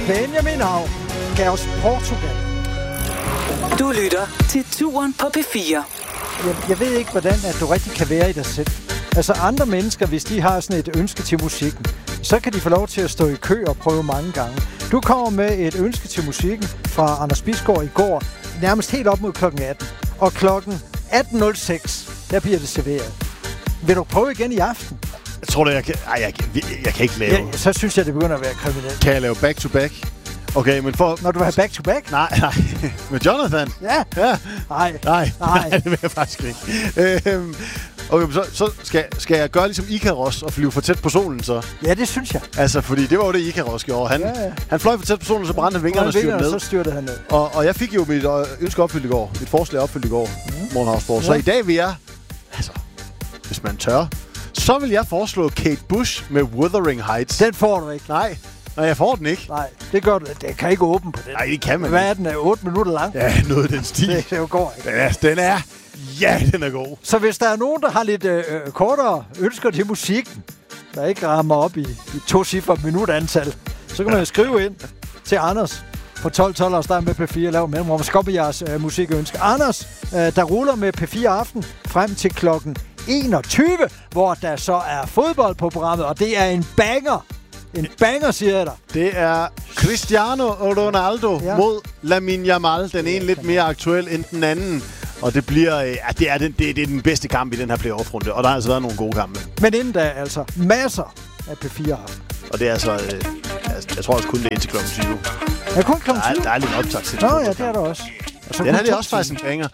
Benjamin Hav gav os Portugal. Du lytter til Turen på P4. Jeg ved ikke, hvordan at du rigtig kan være i dig selv. Altså andre mennesker, hvis de har sådan et ønske til musikken, så kan de få lov til at stå i kø og prøve mange gange. Du kommer med et ønske til musikken fra Anders Bisgaard i går, nærmest helt op mod klokken 18. Og klokken 18.06, der bliver det serveret. Vil du prøve igen i aften? Jeg tror, jeg kan ikke lave... Ja, så synes jeg, det begynder at være kriminelt. Kan jeg lave back-to-back? Okay, men for... Når du vil have back-to-back? Nej. Med Jonathan? Ja. Nej, det vil jeg faktisk ikke. Okay, så skal jeg gøre ligesom Ikaros og flyve for tæt på solen, så? Ja, det synes jeg. Altså, fordi det var jo det, Ikaros gjorde. Han fløj for tæt på solen, så brændte vingerne og styrte ned. Så styrte han ned. Og jeg fik jo mit ønske opfyldt i går. Mit forslag opfyldt i går. Morgenhavsborg. Så i dag vil jeg... Altså, hvis man tør... Så vil jeg foreslå Kate Bush med Wuthering Heights. Den får du ikke. Nej, jeg får den ikke. Nej, det gør du. Det kan ikke åbne på den. Nej, det kan man Hvad er den? 8 minutter lang? Ja, noget af den stil. Det går ikke. Den er god. Så hvis der er nogen, der har lidt kortere ønsker til musikken, der ikke rammer op i 2 cifre minutantal, så kan man jo skrive ind til Anders på 1212 og starte med P4 og lave mellemrum. Så kommer jeres musikønske. Anders, der ruller med P4 Aften frem til klokken 21, hvor der så er fodbold på programmet, og det er en banger. En banger, siger jeg dig. Det er Cristiano Ronaldo mod Lamine Yamal. Den ene lidt mere aktuel end den anden. Og det bliver, det er den bedste kamp i den her playoff-runde. Og der har altså været nogle gode kampe. Men inden da, altså, masser af P4 Aften. Og det er altså, jeg tror også kun det er indtil klokken 20. Ja, kun klokken 20? Der er lidt optag til. Nå ja, det er der også. Altså, den her det er også faktisk en banger.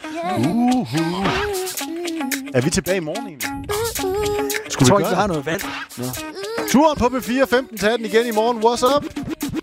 Er vi tilbage i morgen egentlig? Jeg tror ikke, vi har noget valg. Turen på P4 15 til 18 igen i morgen. What's up?